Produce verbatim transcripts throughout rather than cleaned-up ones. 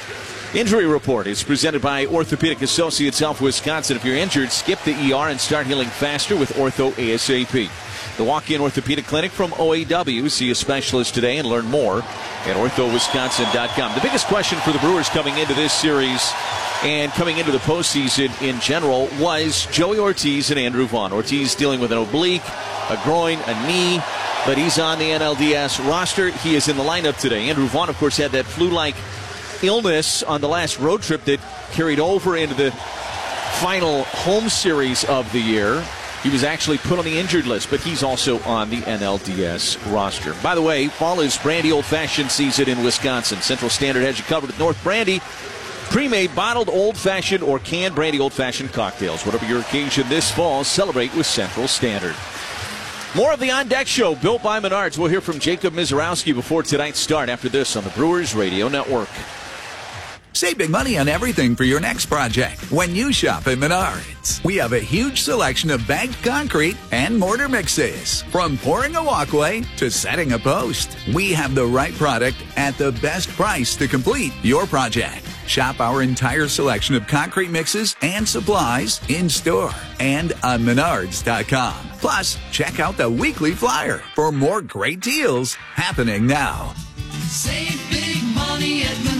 Injury Report is presented by Orthopedic Associates Health Wisconsin. If you're injured, skip the E R and start healing faster with Ortho ASAP. The walk-in orthopedic clinic from O A W. See a specialist today and learn more at ortho wisconsin dot com. The biggest question for the Brewers coming into this series and coming into the postseason in general was Joey Ortiz and Andrew Vaughn. Ortiz dealing with an oblique, a groin, a knee, but he's on the N L D S roster. He is in the lineup today. Andrew Vaughn, of course, had that flu-like illness on the last road trip that carried over into the final home series of the year. He was actually put on the injured list, but he's also on the N L D S roster. By the way, fall is Brandy old-fashioned season in Wisconsin. Central Standard has you covered with North Brandy. Pre-made, bottled, old-fashioned, or canned brandy old-fashioned cocktails. Whatever your occasion this fall, celebrate with Central Standard. More of the On Deck Show, built by Menards. We'll hear from Jacob Mizorowski before tonight's start after this on the Brewers Radio Network. Save big money on everything for your next project when you shop at Menards. We have a huge selection of bagged concrete and mortar mixes. From pouring a walkway to setting a post, we have the right product at the best price to complete your project. Shop our entire selection of concrete mixes and supplies in store and on menards dot com. Plus, check out the weekly flyer for more great deals happening now. Save big money at Menards.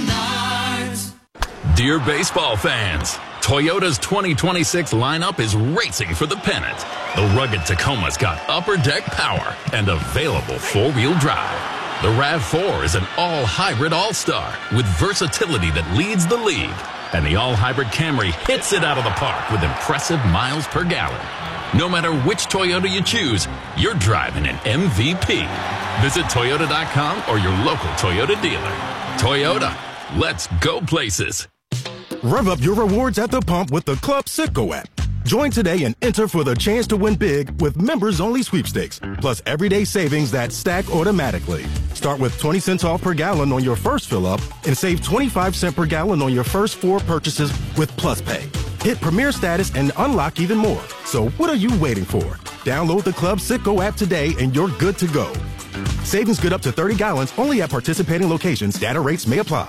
Dear baseball fans, Toyota's twenty twenty-six lineup is racing for the pennant. The rugged Tacoma's got upper deck power and available four-wheel drive. The RAV four is an all-hybrid all-star with versatility that leads the league. And the all-hybrid Camry hits it out of the park with impressive miles per gallon. No matter which Toyota you choose, you're driving an M V P. Visit Toyota dot com or your local Toyota dealer. Toyota, let's go places. Rev up your rewards at the pump with the Club Citgo app. Join today and enter for the chance to win big with members-only sweepstakes, plus everyday savings that stack automatically. Start with twenty cents off per gallon on your first fill-up and save twenty-five cents per gallon on your first four purchases with Plus Pay. Hit Premier status and unlock even more. So what are you waiting for? Download the Club Citgo app today and you're good to go. Savings good up to thirty gallons only at participating locations. Data rates may apply.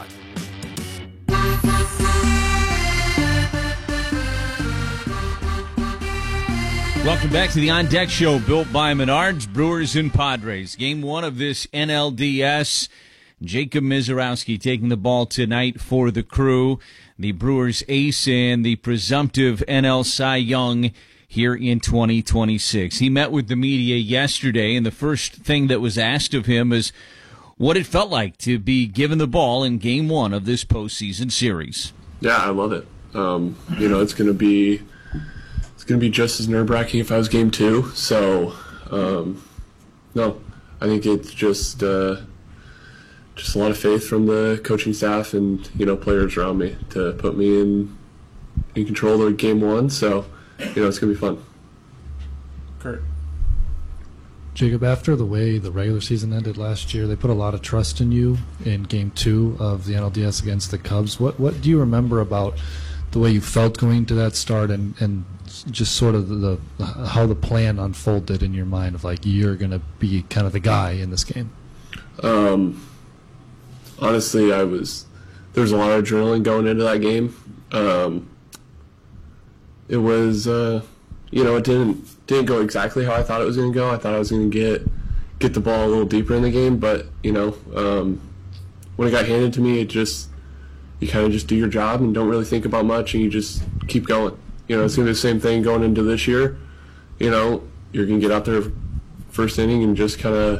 Welcome back to the On Deck Show, built by Menards, Brewers and Padres. Game one of this N L D S. Jacob Mizorowski taking the ball tonight for the Crew. The Brewers ace and the presumptive N L Cy Young here in twenty twenty-six. He met with the media yesterday, and the first thing that was asked of him is what it felt like to be given the ball in game one of this postseason series. Yeah, I love it. Um, you know, it's going to be... going to be just as nerve-wracking if I was game two. So, um, no, I think it's just uh, just a lot of faith from the coaching staff and, you know, players around me to put me in in control of game one. So, you know, it's going to be fun. Kurt. Jacob, after the way the regular season ended last year, they put a lot of trust in you in game two of the N L D S against the Cubs. What what do you remember about the way you felt going to that start and, and just sort of the, the how the plan unfolded in your mind of like you're going to be kind of the guy in this game? Um, honestly, I was there was a lot of adrenaline going into that game. Um, it was uh, you know it didn't didn't go exactly how I thought it was going to go. I thought I was going to get get the ball a little deeper in the game, but you know um, when it got handed to me, it just you kind of just do your job and don't really think about much, and you just keep going. You know, it's going to be the same thing going into this year. You know, you're going to get out there first inning and just kind of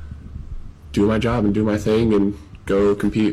do my job and do my thing and go compete.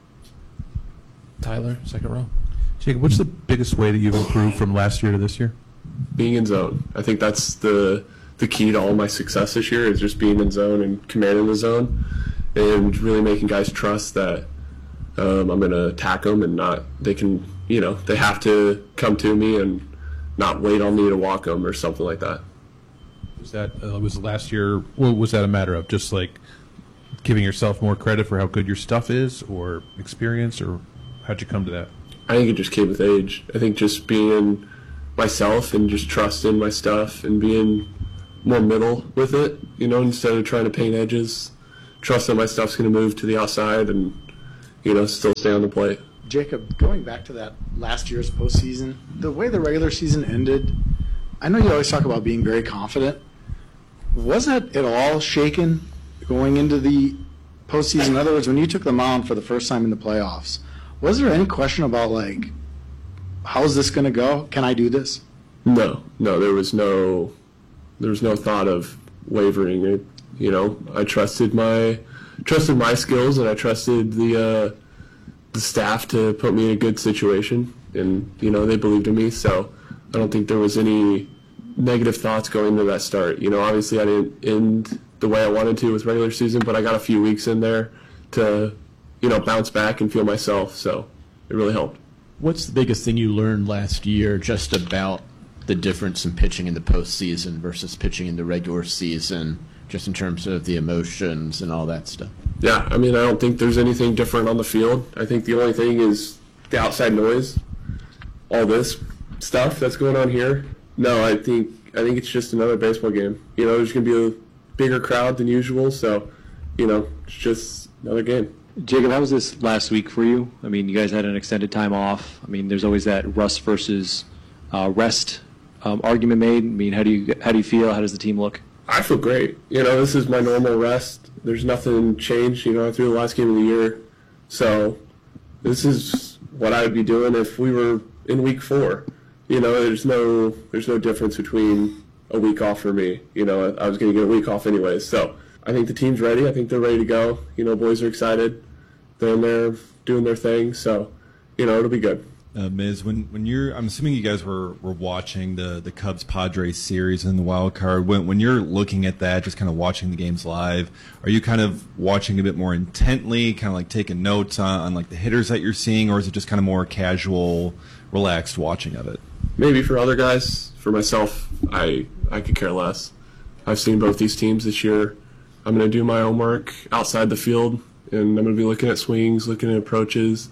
Tyler, second row. Jacob, what's the biggest way that you've improved from last year to this year? Being in zone. I think that's the the key to all my success this year is just being in zone and commanding the zone and really making guys trust that um, I'm going to attack them and not, they can, you know, they have to come to me and not wait on me to walk them or something like that. Was that, uh, was last year, what was that a matter of? Just like giving yourself more credit for how good your stuff is or experience, or how'd you come to that? I think it just came with age. I think just being myself and just trusting my stuff and being more middle with it, you know, instead of trying to paint edges, trust that my stuff's going to move to the outside and, you know, still stay on the plate. Jacob, going back to that last year's postseason, the way the regular season ended, I know you always talk about being very confident. Was that at all shaken going into the postseason? In other words, when you took the mound for the first time in the playoffs, was there any question about, like, how's this going to go? Can I do this? No, no, there was no, there was no thought of wavering. It, you know, I trusted my, trusted my skills, and I trusted the, uh, the staff to put me in a good situation, and you know they believed in me. So I don't think there was any negative thoughts going into that start. You know, obviously I didn't end the way I wanted to with regular season, but I got a few weeks in there to, you know, bounce back and feel myself. So it really helped. What's the biggest thing you learned last year just about the difference in pitching in the postseason versus pitching in the regular season, just in terms of the emotions and all that stuff? Yeah, I mean, I don't think there's anything different on the field. I think the only thing is the outside noise, all this stuff that's going on here. No, I think I think it's just another baseball game. You know, there's going to be a bigger crowd than usual, so, you know, it's just another game. Jacob, how was this last week for you? I mean, you guys had an extended time off. I mean, there's always that rust versus uh, rest um, argument made. I mean, how do you how do you feel? How does the team look? I feel great. You know, this is my normal rest. There's nothing changed, you know, through the last game of the year. So this is what I would be doing if we were in week four. You know, there's no there's no difference between a week off for me. You know, I was going to get a week off anyways. So I think the team's ready. I think they're ready to go. You know, boys are excited. They're in there doing their thing. So, you know, it'll be good. Uh, Miz, when, when you're, I'm assuming you guys were, were watching the, the Cubs-Padres series in the wild card. When, when you're looking at that, just kind of watching the games live, are you kind of watching a bit more intently, kind of like taking notes on, on like the hitters that you're seeing, or is it just kind of more casual, relaxed watching of it? Maybe for other guys. For myself, I I could care less. I've seen both these teams this year. I'm going to do my homework outside the field, and I'm going to be looking at swings, looking at approaches,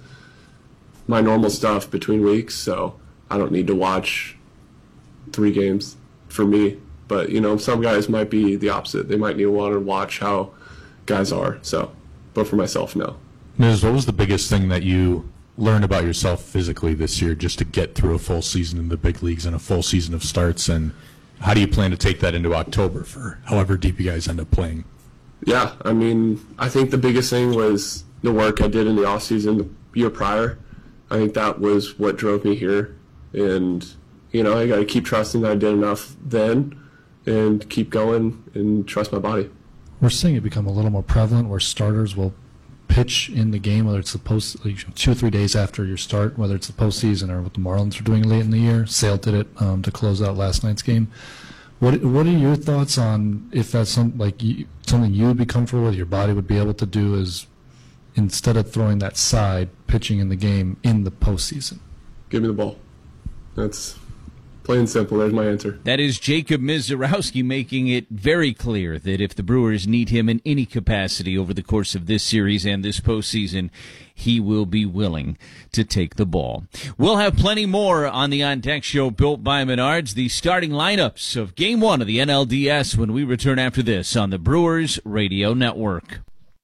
my normal stuff between weeks, so I don't need to watch three games for me. But, you know, some guys might be the opposite. They might need to want to watch how guys are. So, but for myself, no. Miz, what was the biggest thing that you learned about yourself physically this year just to get through a full season in the big leagues and a full season of starts? And how do you plan to take that into October for however deep you guys end up playing? Yeah, I mean, I think the biggest thing was the work I did in the offseason the year prior. I think that was what drove me here. And, you know, I got to keep trusting that I did enough then and keep going and trust my body. We're seeing it become a little more prevalent where starters will pitch in the game, whether it's the post, like two or three days after your start, whether it's the postseason or what the Marlins are doing late in the year. Sale did it um, to close out last night's game. What What are your thoughts on if that's some, like you, something you would be comfortable with, your body would be able to do, is instead of throwing that side, pitching in the game in the postseason? Give me the ball. That's plain and simple. There's my answer. That is Jacob Misiorowski making it very clear that if the Brewers need him in any capacity over the course of this series and this postseason, he will be willing to take the ball. We'll have plenty more on the On Deck Show built by Menards, the starting lineups of Game one of the N L D S when we return after this on the Brewers Radio Network.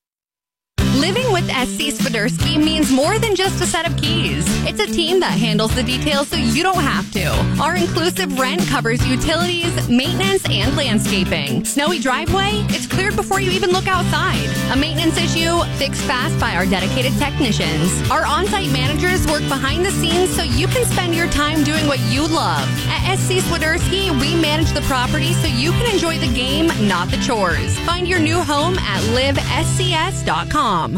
Living with S C Swiderski means more than just a set of keys. It's a team that handles the details so you don't have to. Our inclusive rent covers utilities, maintenance, and landscaping. Snowy driveway? It's cleared before you even look outside. A maintenance issue? Fixed fast by our dedicated technicians. Our on-site managers work behind the scenes so you can spend your time doing what you love. At S C Swiderski, we manage the property so you can enjoy the game, not the chores. Find your new home at live S C S dot com.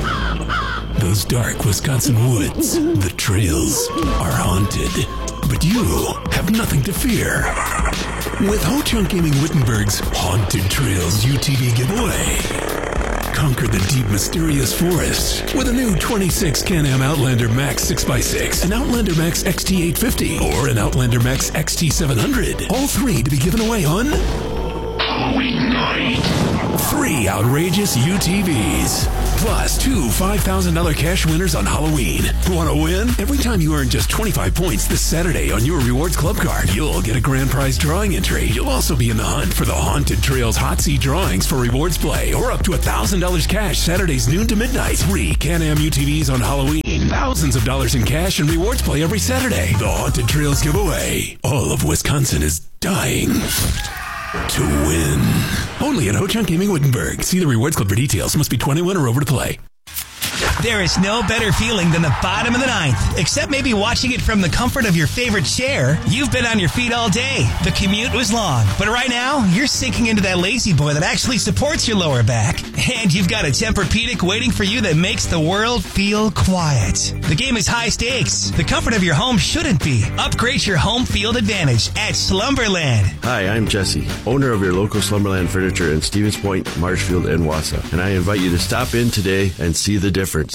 Those dark Wisconsin woods, the trails, are haunted. But you have nothing to fear. With Ho-Chunk Gaming Wittenberg's Haunted Trails U T V giveaway. Conquer the deep, mysterious forest with a new twenty-six Can-Am Outlander Max six by six, an Outlander Max X T eight fifty, or an Outlander Max X T seven hundred. All three to be given away on Halloween night. Three outrageous U T Vs. Plus two five thousand dollars cash winners on Halloween. Want to win? Every time you earn just twenty-five points this Saturday on your Rewards Club card, you'll get a grand prize drawing entry. You'll also be in the hunt for the Haunted Trails Hot Seat drawings for rewards play, or up to one thousand dollars cash Saturdays noon to midnight. Three Can-Am U T Vs on Halloween. thousands of dollars in cash and rewards play every Saturday. The Haunted Trails giveaway. All of Wisconsin is dying to win. Only at Ho-Chunk Gaming Wittenberg. See the Rewards Club for details. Must be twenty-one or over to play. There is no better feeling than the bottom of the ninth, except maybe watching it from the comfort of your favorite chair. You've been on your feet all day. The commute was long, but right now, you're sinking into that lazy boy that actually supports your lower back. And you've got a Tempur-Pedic waiting for you that makes the world feel quiet. The game is high stakes. The comfort of your home shouldn't be. Upgrade your home field advantage at Slumberland. Hi, I'm Jesse, owner of your local Slumberland Furniture in Stevens Point, Marshfield, and Wausau. And I invite you to stop in today and see the difference.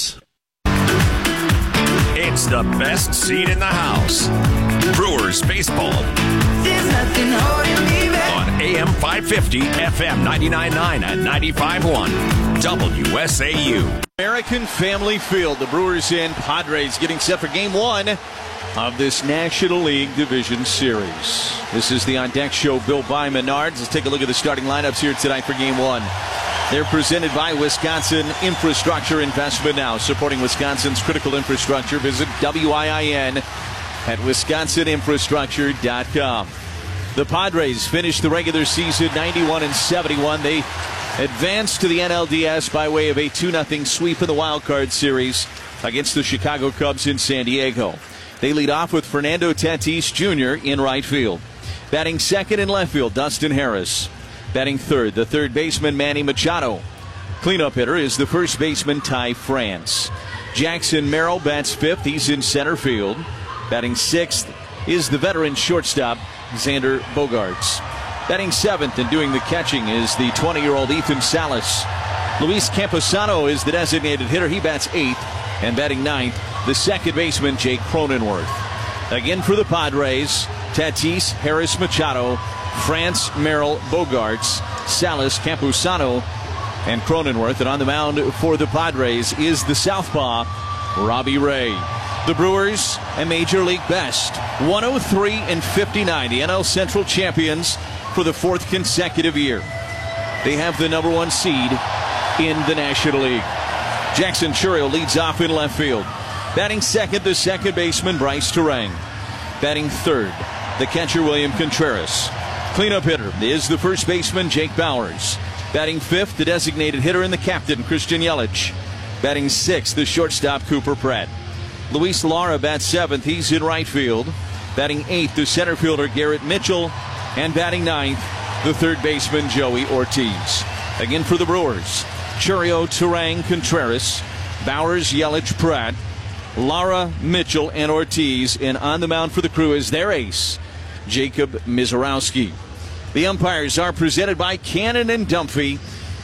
It's the best seat in the house. Brewers baseball. There's nothing holding me back. On A M five fifty, F M ninety-nine point nine and ninety-five point one. W S A U. American Family Field. The Brewers and Padres getting set for game one of this National League Division Series. This is the On Deck Show, built by Menards. Let's take a look at the starting lineups here tonight for game one. They're presented by Wisconsin Infrastructure Investment Now. Supporting Wisconsin's critical infrastructure. Visit W I I N at wisconsin infrastructure dot com. The Padres finished the regular season ninety-one and seventy-one. They advanced to the N L D S by way of a two nothing sweep in the wild card series against the Chicago Cubs in San Diego. They lead off with Fernando Tatis Junior in right field. Batting second in left field, Dustin Harris. Batting third, the third baseman, Manny Machado. Cleanup hitter is the first baseman, Ty France. Jackson Merrill bats fifth. He's in center field. Batting sixth is the veteran shortstop, Xander Bogaerts. Batting seventh and doing the catching is the twenty-year-old Ethan Salas. Luis Camposano is the designated hitter. He bats eighth. And batting ninth, the second baseman, Jake Cronenworth. Again for the Padres, Tatis, Harris, Machado, France, Merrill, Bogaerts, Salas, Campusano, and Cronenworth. And on the mound for the Padres is the southpaw, Robbie Ray. The Brewers, a major league best, one oh three and fifty-nine, the N L Central champions for the fourth consecutive year. They have the number one seed in the National League. Jackson Chourio leads off in left field. Batting second, the second baseman, Bryce Terang. Batting third, the catcher, William Contreras. Cleanup hitter is the first baseman, Jake Bowers. Batting fifth, the designated hitter and the captain, Christian Yelich. Batting sixth, the shortstop, Cooper Pratt. Luis Lara bats seventh. He's in right field. Batting eighth, the center fielder, Garrett Mitchell. And batting ninth, the third baseman, Joey Ortiz. Again for the Brewers, Chourio, Terang, Contreras, Bowers, Yelich, Pratt, Lara, Mitchell, and Ortiz. And on the mound for the Crew is their ace, Jacob Mizorowski. The umpires are presented by Cannon and Dumphy.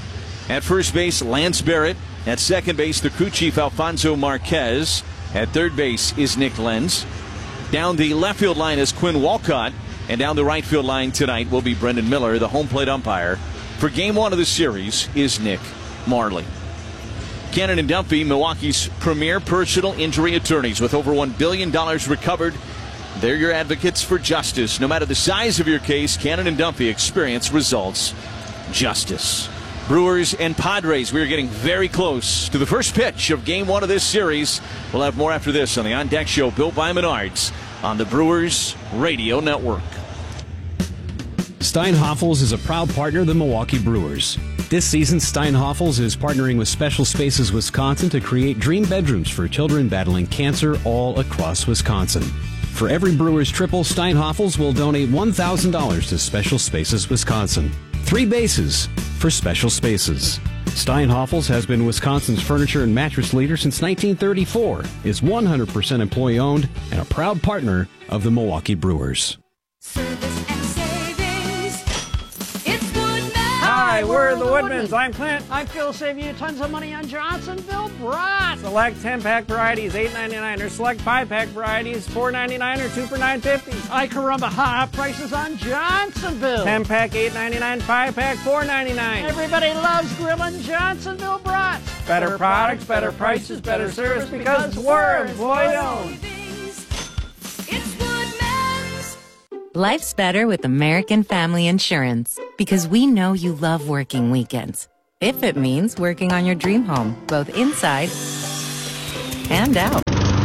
At first base, Lance Barrett. At second base, the crew chief, Alfonso Marquez. At third base is Nick Lenz. Down the left field line is Quinn Walcott. And down the right field line tonight will be Brendan Miller. The home plate umpire for game one of the series is Nick Marley. Cannon and Dumphy, Milwaukee's premier personal injury attorneys with over one billion dollars recovered. They're your advocates for justice. No matter the size of your case, Cannon and Dumphy, experience, results, justice. Brewers and Padres, we're getting very close to the first pitch of game one of this series. We'll have more after this on the On Deck Show, built by Menards, on the Brewers Radio Network. Steinhoffels is a proud partner of the Milwaukee Brewers. This season, Steinhoffels is partnering with Special Spaces Wisconsin to create dream bedrooms for children battling cancer all across Wisconsin. For every Brewers triple, Steinhoffels will donate one thousand dollars to Special Spaces Wisconsin. Three bases for Special Spaces. Steinhoffels has been Wisconsin's furniture and mattress leader since nineteen thirty-four, is one hundred percent employee-owned, and a proud partner of the Milwaukee Brewers. Hi, we're the Woodmans. I'm Clint. I feel save you tons of money on Johnsonville brats. Select ten-pack varieties, eight ninety-nine, or select five-pack varieties, four ninety-nine, or two for nine fifty. I caramba, hot prices on Johnsonville. ten-pack, eight ninety-nine, five-pack, four ninety-nine. Everybody loves grilling Johnsonville brats. Better, better products, better prices, better service, because we're employee-owned. Life's better with American Family Insurance because we know you love working weekends. If it means working on your dream home, both inside and out.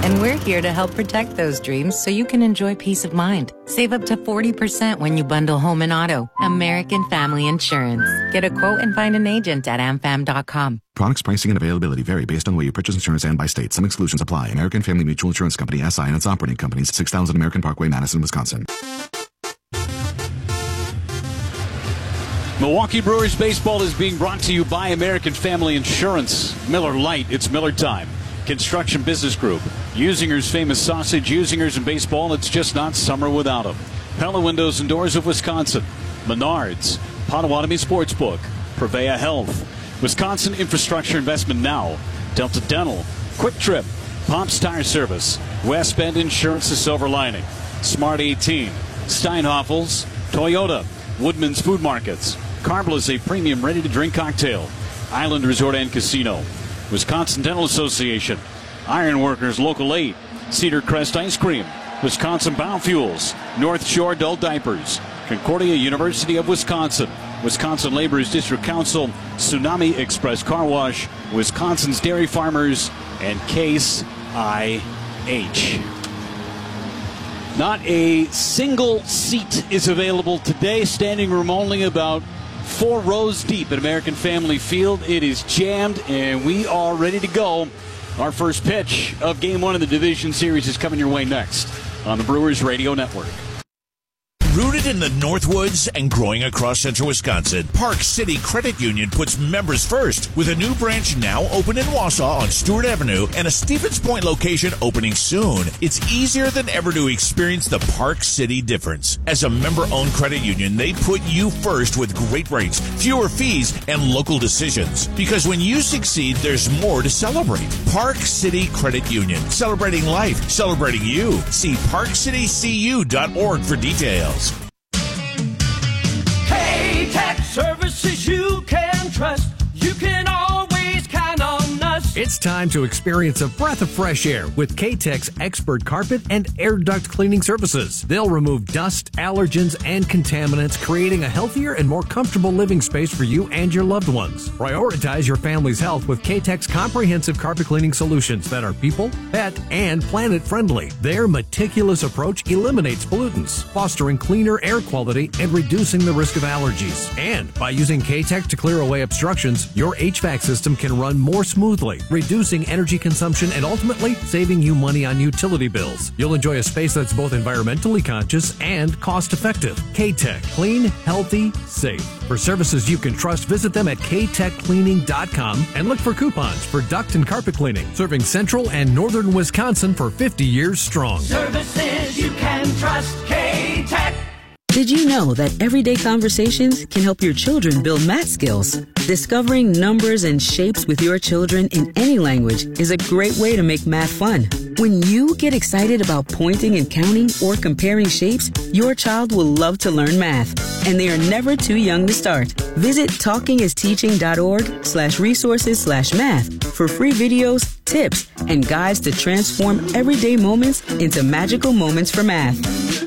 And we're here to help protect those dreams so you can enjoy peace of mind. Save up to forty percent when you bundle home and auto. American Family Insurance. Get a quote and find an agent at am fam dot com. Products, pricing, and availability vary based on where you purchase insurance and by state. Some exclusions apply. American Family Mutual Insurance Company, S I and its operating companies, six thousand American Parkway, Madison, Wisconsin. Milwaukee Brewers baseball is being brought to you by American Family Insurance. Miller Lite, it's Miller time. Construction Business Group. Usinger's famous sausage, Usinger's in baseball, it's just not summer without them. Pella Windows and Doors of Wisconsin. Menards. Potawatomi Sportsbook. Prevea Health. Wisconsin Infrastructure Investment Now. Delta Dental. Quick Trip. Pops Tire Service. West Bend Insurance, the silver lining. Smart eighteen. Steinhoffels. Toyota. Woodman's Food Markets. Carbliss, a premium ready-to-drink cocktail. Island Resort and Casino. Wisconsin Dental Association. Ironworkers Local eight. Cedar Crest Ice Cream. Wisconsin Biofuels. North Shore Adult Diapers. Concordia University of Wisconsin. Wisconsin Laborers District Council. Tsunami Express Car Wash. Wisconsin's Dairy Farmers. And Case I H. Not a single seat is available today. Standing room only, about four rows deep at American Family Field. It is jammed, and we are ready to go. Our first pitch of Game one of the Division Series is coming your way next on the Brewers Radio Network. Rooted in the Northwoods and growing across central Wisconsin, Park City Credit Union puts members first with a new branch now open in Wausau on Stewart Avenue and a Stevens Point location opening soon. It's easier than ever to experience the Park City difference. As a member-owned credit union, they put you first with great rates, fewer fees, and local decisions. Because when you succeed, there's more to celebrate. Park City Credit Union, celebrating life, celebrating you. See park city c u dot org for details. K-Tech services you can trust. You can always count on us. It's time to experience a breath of fresh air with K-Tech's expert carpet and air duct cleaning services. They'll remove dust, allergens, and contaminants, creating a healthier and more comfortable living space for you and your loved ones. Prioritize your family's health with K-Tech's comprehensive carpet cleaning solutions that are people, pet, and planet friendly. Their meticulous approach eliminates pollutants, fostering cleaner air quality and reducing the risk of allergies. And by using K-Tech to clear away obstructions, your H V A C system can run more smoothly, reducing energy consumption and ultimately saving you money on utility bills. You'll enjoy a space that's both environmentally conscious and cost-effective. K-Tech. Clean, healthy, safe. For services you can trust, visit them at k tech cleaning dot com and look for coupons for duct and carpet cleaning, serving central and northern Wisconsin for fifty years strong. Services you can trust. K-Tech. Did you know that everyday conversations can help your children build math skills? Discovering numbers and shapes with your children in any language is a great way to make math fun. When you get excited about pointing and counting or comparing shapes, your child will love to learn math, and they are never too young to start. Visit talkingisteaching.org slash resources slash math for free videos, tips, and guides to transform everyday moments into magical moments for math.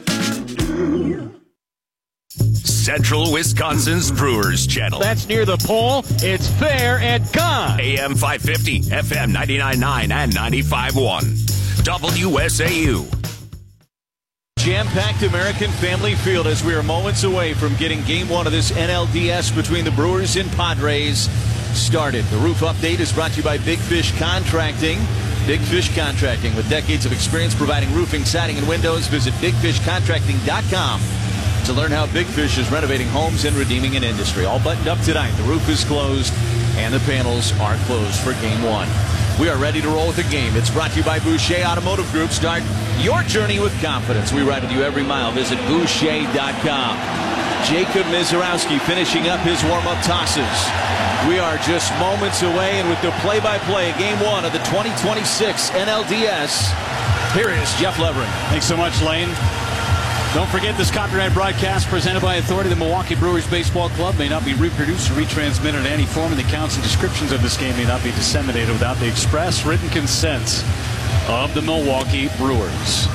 Central Wisconsin's Brewers Channel. That's near the pole. It's there and gone. A M five fifty, F M ninety-nine point nine and ninety-five point one. W S A U. Jam-packed American Family Field as we are moments away from getting game one of this N L D S between the Brewers and Padres started. The roof update is brought to you by Big Fish Contracting. Big Fish Contracting, with decades of experience providing roofing, siding, and windows. Visit big fish contracting dot com to learn how Big Fish is renovating homes and redeeming an industry. All buttoned up tonight. The roof is closed and the panels are closed for game one. We are ready to roll with the game. It's brought to you by Boucher Automotive Group. Start your journey with confidence. We ride with you every mile. Visit boucher dot com. Jacob Mizorowski finishing up his warm-up tosses. We are just moments away, and with the play-by-play game one of the twenty twenty-six N L D S, here is Jeff Levering. Thanks so much, Lane. Don't forget, this copyright broadcast presented by authority of the Milwaukee Brewers Baseball Club may not be reproduced or retransmitted in any form, and the accounts and descriptions of this game may not be disseminated without the express written consent of the Milwaukee Brewers.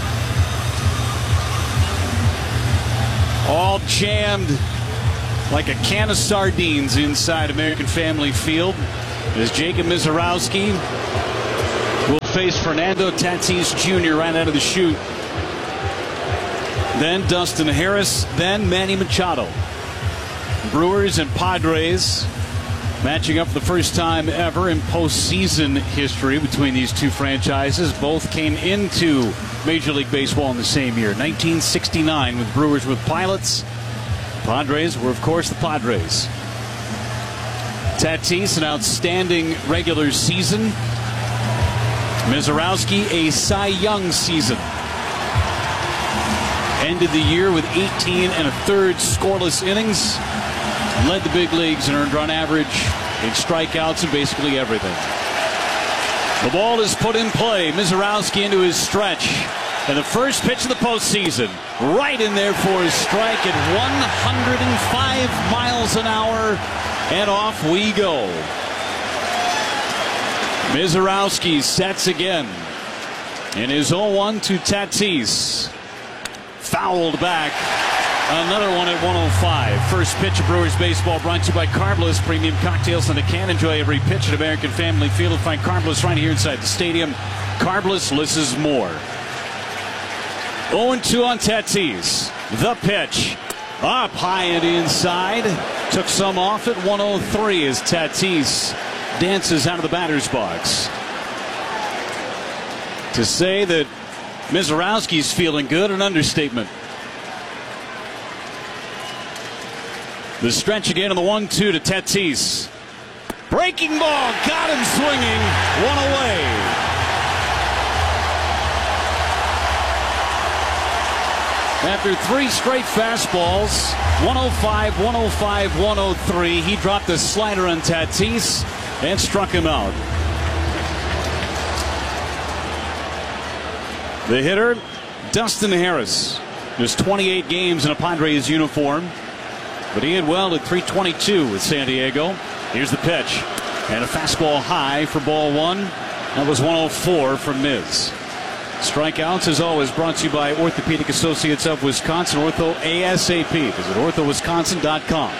All jammed like a can of sardines inside American Family Field as Jacob Mizorowski will face Fernando Tatis Junior right out of the chute. Then Dustin Harris, then Manny Machado. Brewers and Padres matching up for the first time ever in postseason history between these two franchises. Both came into Major League Baseball in the same year, nineteen sixty-nine, with Brewers with Pilots. Padres were, of course, the Padres. Tatis, an outstanding regular season. Mizorowski, a Cy Young season. Ended the year with eighteen and a third scoreless innings. Led the big leagues in earned run average, in strikeouts, and basically everything. The ball is put in play. Mizorowski into his stretch. And the first pitch of the postseason, right in there for his strike at one hundred five miles an hour. And off we go. Mizorowski sets again. In his oh one to Tatis. Fouled back. Another one at one oh five. First pitch of Brewers baseball brought to you by Carbliss. Premium cocktails on the can. Enjoy every pitch at American Family Field. Find Carbliss right here inside the stadium. Carbliss, less is more. oh and two on Tatis. The pitch. Up high and inside. Took some off at one oh three as Tatis dances out of the batter's box. To say that Mizorowski's feeling good, an understatement. The stretch again on the one two to Tatis. Breaking ball. Got him swinging. One away. After three straight fastballs, one oh five, one oh five, one oh three, he dropped the slider on Tatis and struck him out. The hitter, Dustin Harris. Just twenty-eight games in a Padres uniform. But he had well at three twenty-two with San Diego. Here's the pitch. And a fastball high for ball one. That was one oh four from Miz. Strikeouts, as always, brought to you by Orthopedic Associates of Wisconsin. Ortho ASAP. Visit ortho wisconsin dot com.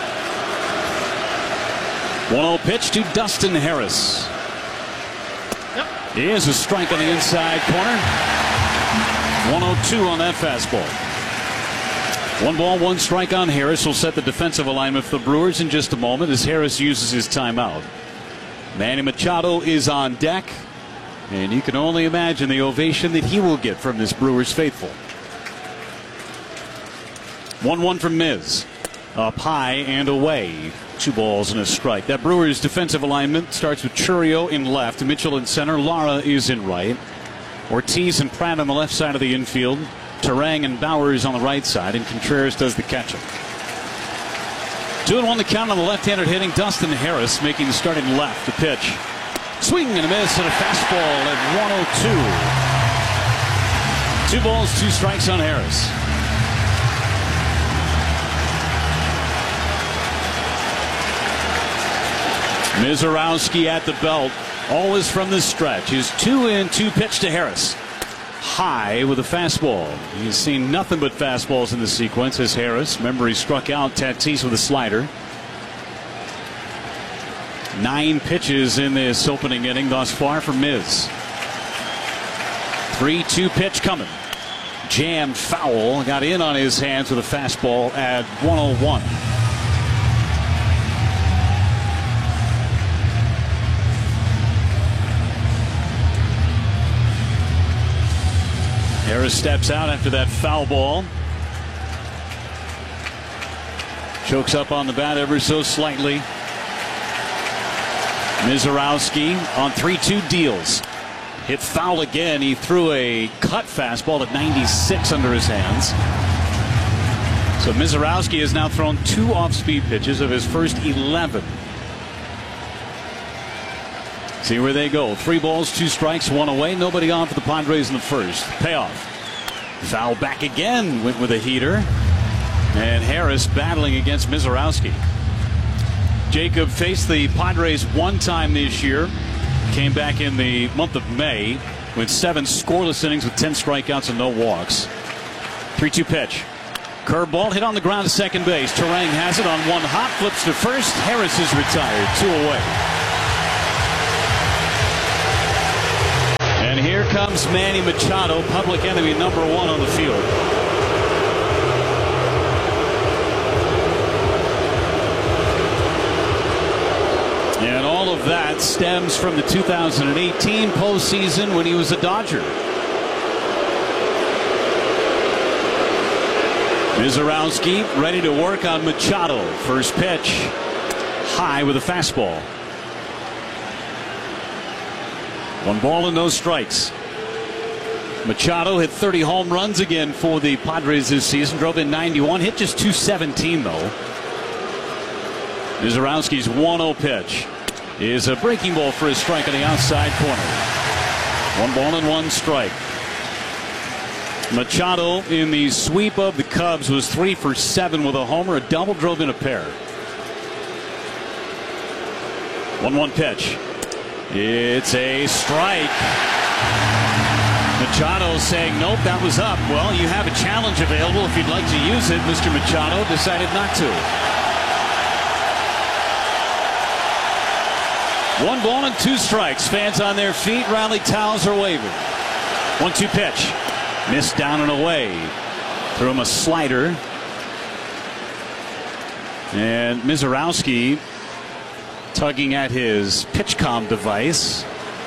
one oh pitch to Dustin Harris. Yep. Here's a strike on the inside corner. one oh two on that fastball. One ball, one strike on Harris. Will set the defensive alignment for the Brewers in just a moment as Harris uses his timeout. Manny Machado is on deck, and you can only imagine the ovation that he will get from this Brewers faithful. one one from Miz. Up high and away. Two balls and a strike. That Brewers defensive alignment starts with Churio in left, Mitchell in center, Lara is in right, Ortiz and Pratt on the left side of the infield, Turang and Bowers on the right side, and Contreras does the catching. Two and one the count on the left-handed hitting Dustin Harris, making the starting left. The pitch. Swing and a miss and a fastball at one oh two. Two balls, two strikes on Harris. Mizorowski at the belt. Always from the stretch. His two and two pitch to Harris. High with a fastball. He's seen nothing but fastballs in the sequence as Harris. Remember, he struck out Tatis with a slider. Nine pitches in this opening inning thus far for Miz. three two pitch coming. Jammed foul. Got in on his hands with a fastball at one oh one. Harris steps out after that foul ball. Chokes up on the bat ever so slightly. Mizorowski on three two deals. Hit foul again. He threw a cut fastball at ninety-six under his hands. So Mizorowski has now thrown two off-speed pitches of his first eleven. See where they go. Three balls, two strikes, one away. Nobody on for the Padres in the first. Payoff. Foul back again. Went with a heater. And Harris battling against Mizorowski. Jacob faced the Padres one time this year. Came back in the month of May with seven scoreless innings with ten strikeouts and no walks. three two pitch. Curveball hit on the ground to second base. Turang has it on one hop. Flips to first. Harris is retired. Two away. comes Manny Machado, public enemy number one on the field. And all of that stems from the two thousand eighteen postseason when he was a Dodger. Mizorowski ready to work on Machado. First pitch, high with a fastball. One ball and no strikes. Machado hit thirty home runs again for the Padres this season. Drove in ninety-one. Hit just two seventeen though. Mizorowski's one oh pitch is a breaking ball for his strike on the outside corner. One ball and one strike. Machado in the sweep of the Cubs was three for seven with a homer, a double, drove in a pair. one one pitch. It's a strike. Machado saying, nope, that was up. Well, you have a challenge available if you'd like to use it. Mister Machado decided not to. One ball and two strikes. Fans on their feet. Rally towels are waving. one two pitch. Missed down and away. Threw him a slider. And Mizorowski tugging at his PitchCom device.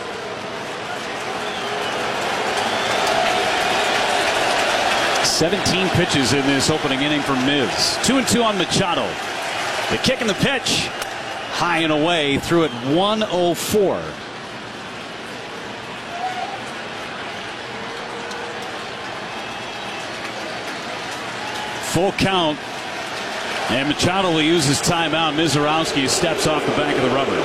seventeen pitches in this opening inning for Miz. Two and two on Machado. The kick and the pitch. High and away. Threw it one oh four. Full count. And Machado will use his timeout. Mizorowski steps off the back of the rubber.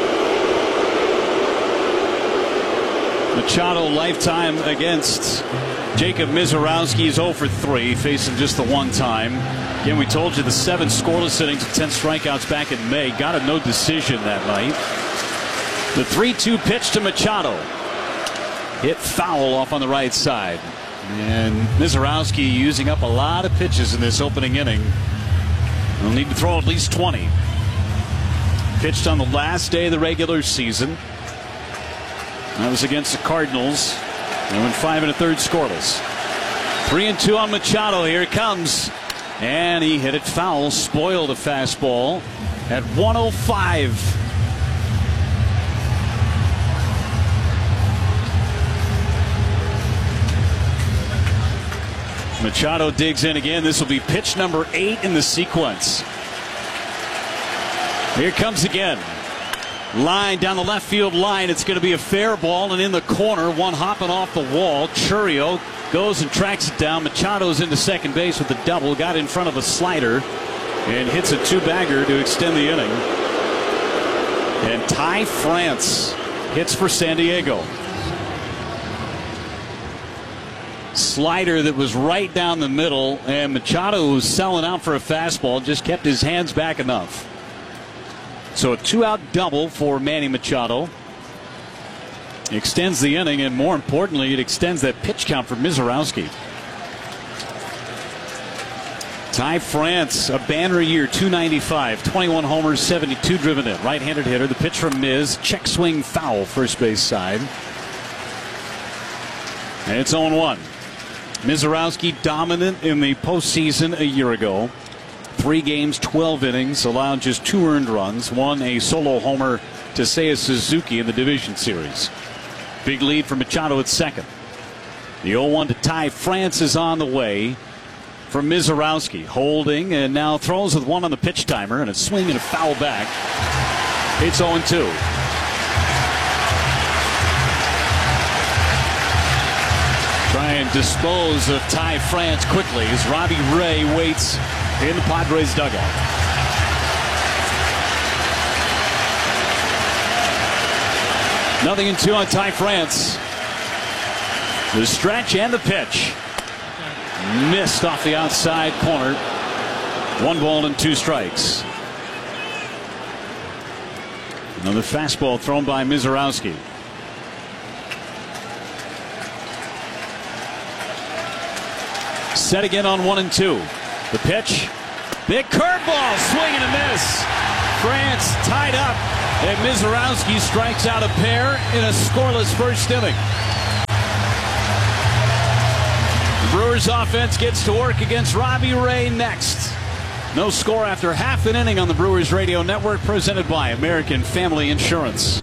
Machado lifetime against Jacob Mizorowski is oh for three, facing just the one time. Again, we told you the seven scoreless innings and ten strikeouts back in May. Got a no decision that night. The three two pitch to Machado. Hit foul off on the right side. And Mizorowski using up a lot of pitches in this opening inning. He'll need to throw at least twenty. Pitched on the last day of the regular season. That was against the Cardinals. They went five and a third scoreless. Three and two on Machado. Here it comes. And he hit it foul. Spoiled a fastball at one oh five. Machado digs in again. This will be pitch number eight in the sequence. Here it comes again. Line down the left field line. It's going to be a fair ball, and in the corner, one hopping off the wall. Chourio goes and tracks it down. Machado's into second base with the double. Got in front of a slider and hits a two-bagger to extend the inning. And Ty France hits for San Diego. Slider that was right down the middle, and Machado, was selling out for a fastball, just kept his hands back enough. So a two-out double for Manny Machado. Extends the inning, and more importantly, it extends that pitch count for Mizorowski. Ty France, a banner year, two ninety-five, twenty-one homers, seventy-two driven in. Right-handed hitter. The pitch from Miz, check swing foul, first base side. And it's oh one. Mizorowski dominant in the postseason a year ago. Three games, twelve innings, allowed just two earned runs. Won a solo homer to Seiya Suzuki in the division series. Big lead for Machado at second. The oh one to Ty France is on the way for Mizorowski. Holding and now throws with one on the pitch timer and a swing and a foul back. It's oh two. Try and dispose of Ty France quickly as Robbie Ray waits in the Padres dugout. Nothing in two on Ty France. The stretch and the pitch. Missed off the outside corner. One ball and two strikes. Another fastball thrown by Mizorowski. Set again on one and two. The pitch. Big curveball. Swing and a miss. France tied up. And Mizorowski strikes out a pair in a scoreless first inning. Brewers offense gets to work against Robbie Ray next. No score after half an inning on the Brewers Radio Network, presented by American Family Insurance.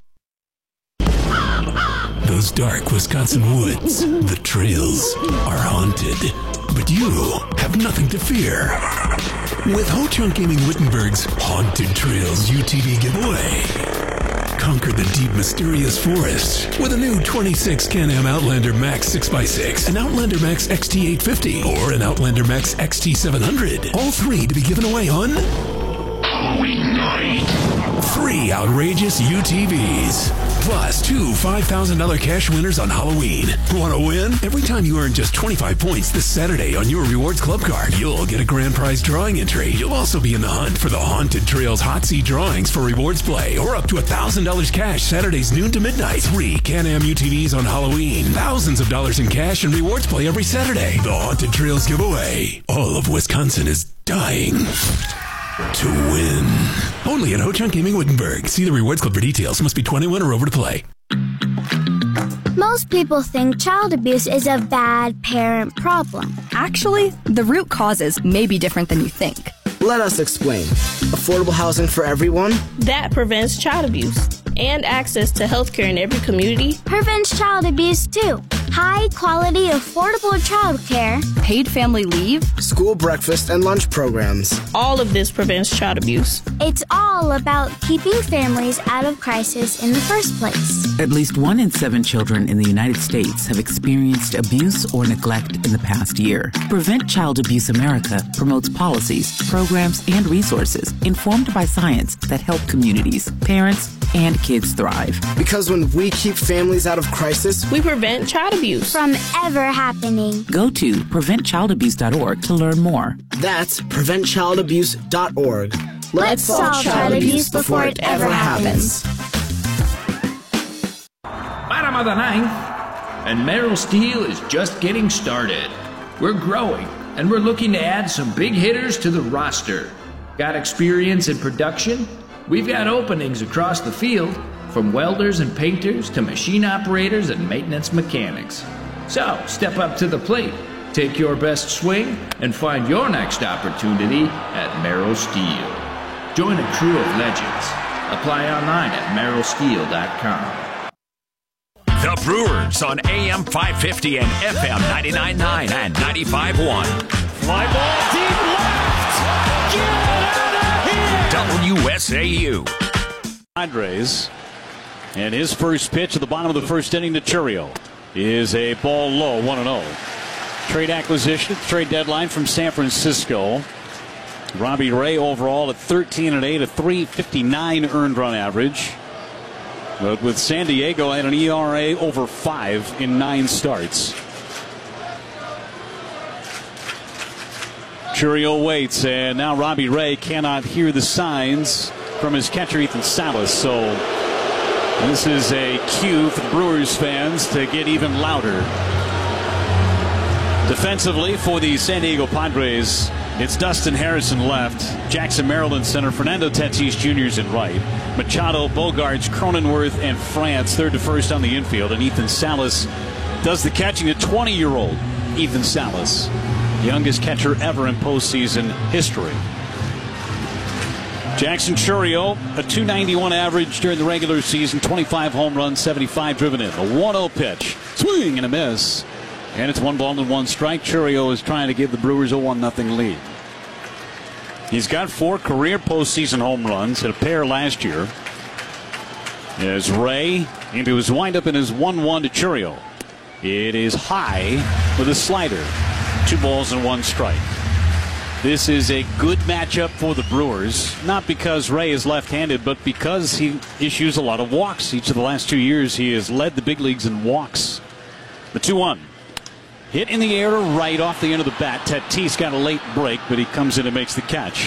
Those dark Wisconsin woods, the trails, are haunted. But you have nothing to fear. With Ho-Chunk Gaming Wittenberg's Haunted Trails U T V giveaway. Conquer the deep, mysterious forest with a new twenty-six Can-Am Outlander Max six by six, an Outlander Max X T eight fifty, or an Outlander Max X T seven hundred. All three to be given away on Halloween night. Three outrageous U T Vs. Plus two five thousand dollars cash winners on Halloween. Want to win? Every time you earn just twenty-five points this Saturday on your Rewards Club card, you'll get a grand prize drawing entry. You'll also be in the hunt for the Haunted Trails Hot Seat drawings for rewards play, or up to one thousand dollars cash Saturdays noon to midnight. Three Can-Am U T Vs on Halloween. Thousands of dollars in cash and rewards play every Saturday. The Haunted Trails giveaway. All of Wisconsin is dying to win. Only at Ho-Chunk Gaming Wittenberg. See the Rewards Club for details. Must be twenty-one or over to play. Most people think child abuse is a bad parent problem. Actually, the root causes may be different than you think. Let us explain. Affordable housing for everyone? That prevents child abuse. And access to health care in every community prevents child abuse too. High quality, affordable child care, paid family leave, school breakfast and lunch programs. All of this prevents child abuse. It's all about keeping families out of crisis in the first place. At least one in seven children in the United States have experienced abuse or neglect in the past year. Prevent Child Abuse America promotes policies, programs, and resources informed by science that help communities, parents, and kids thrive. Because when we keep families out of crisis, we prevent child abuse from ever happening. Go to prevent child abuse dot org to learn more. That's prevent child abuse dot org. Let's, Let's solve child abuse before it ever happens. Bottom of the ninth, and Merrill Steel is just getting started. We're growing, and we're looking to add some big hitters to the roster. Got experience in production? We've got openings across the field, from welders and painters to machine operators and maintenance mechanics. So, step up to the plate, take your best swing, and find your next opportunity at Merrill Steel. Join a crew of legends. Apply online at merrill steel dot com. The Brewers on A M five fifty and F M ninety-nine point nine and ninety-five point one. Fly ball deep left! Get out of here! W S A U. Padres. And his first pitch at the bottom of the first inning to Churio is a ball low, one and oh. Trade acquisition, trade deadline from San Francisco. Robbie Ray overall at thirteen and eight, a three fifty-nine earned run average. But with San Diego at an E R A over five in nine starts. Churio waits, and now Robbie Ray cannot hear the signs from his catcher Ethan Salas. So this is a cue for the Brewers fans to get even louder. Defensively for the San Diego Padres, it's Dustin Harrison left, Jackson Maryland center, Fernando Tatis Junior is in right, Machado, Bogarts, Cronenworth, and France third to first on the infield, and Ethan Salas does the catching. A twenty-year-old Ethan Salas, youngest catcher ever in postseason history. Jackson Churio, a two ninety-one average during the regular season, twenty-five home runs, seventy-five driven in. A one oh pitch, swing and a miss. And it's one ball and one strike. Churio is trying to give the Brewers a one nothing lead. He's got four career postseason home runs, hit a pair last year. As Ray into his windup in his one one to Churio. It is high with a slider. Two balls and one strike. This is a good matchup for the Brewers, not because Ray is left-handed, but because he issues a lot of walks. Each of the last two years, he has led the big leagues in walks. The two one. Hit in the air to right off the end of the bat. Tatis got a late break, but he comes in and makes the catch.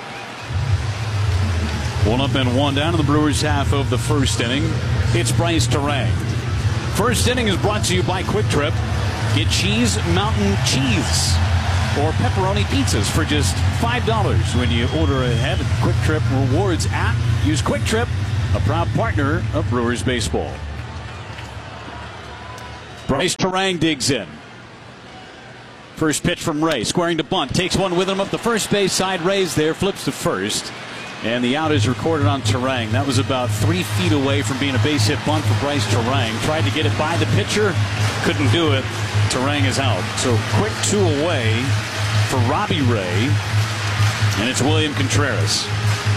One up and one down in the Brewers' half of the first inning. It's Bryce Terang. First inning is brought to you by Quick Trip. Get Cheese Mountain Cheese or pepperoni pizzas for just five dollars when you order ahead at Quick Trip Rewards app. Use Quick Trip, a proud partner of Brewers baseball. Bryce Terang digs in. First pitch from Ray, squaring to bunt. Takes one with him up the first base side. Ray's there, flips to first. And the out is recorded on Terang. That was about three feet away from being a base hit bunt for Bryce Terang. Tried to get it by the pitcher. Couldn't do it. Terang is out. So quick two away for Robbie Ray. And it's William Contreras.